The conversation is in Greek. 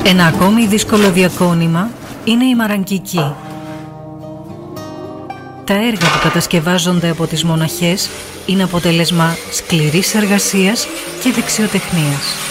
Ένα ακόμη δύσκολο διακόνημα είναι η μαραγγική. Τα έργα που κατασκευάζονται από τις μοναχές είναι αποτέλεσμα σκληρής εργασίας και δεξιοτεχνίας.